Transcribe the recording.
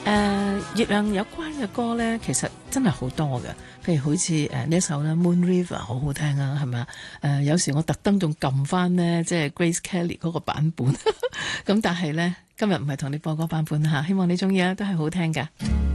月亮有關嘅歌呢，其實真係好多嘅，譬如好似呢一首咧《Moon River》好好聽啊，係咪啊？有時我特登仲撳翻呢，即係 Grace Kelly 嗰個版本，咁但係呢，今日唔係同你播嗰個版本嚇，希望你中意啊，都係好聽㗎。